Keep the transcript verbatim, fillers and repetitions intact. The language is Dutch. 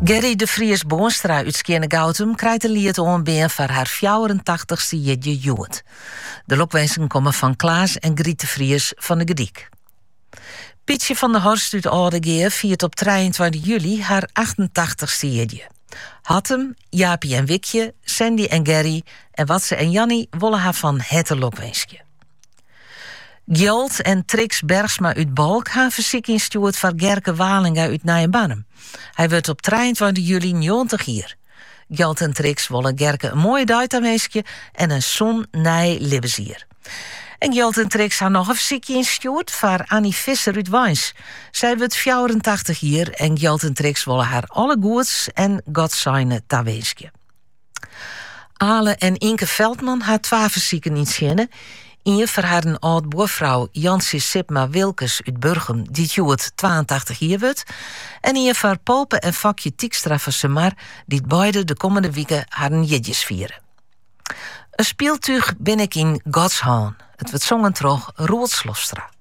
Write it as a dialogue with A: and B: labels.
A: Gerry de Vries Boonstra uit Skjenne-Goutum krijgt een lied oanbeen voor haar vierentachtigste jidje joet. De lokwensen komen van Klaas en Griet de Vries van de Gediek. Pietje van der Horst uit Oudegeer viert op drieëntwintig juli haar achtentachtigste jidje. Hattem, Jaapie en Wikje, Sandy en Gerry en Watse en Jannie willen haar van het lokwensje. Gjolt en Trix Bergsma uit Balk gaan verzekeringssteward van Gerke Walinga uit Nijenbarnum. Hij wordt op drieëntwintig juli negentig hier. Gjolt en Trix willen Gerke een mooie duitameesje en een zon nij libbezier. En Gjolt en Trix gaan nog een verzekeringssteward voor Annie Visser uit Wijns. Zij wordt vierentachtig hier en Gjolt en Trix willen haar alle goeds en godzijne taweesje. Ale en Inke Veldman haar twee verzieken in Sjenne. Ien voor haar een oud boervrouw Jansie Sipma Wilkes uit Burgum, die joet tweeëntachtig jaar wordt. En ien voor Pope en Vakje Tiekstra van Semar, die beide de komende weken haar jidjes vieren. Een speeltuig ben ik in Gods Haan. Het wordt zongen terug Roel Slofstra.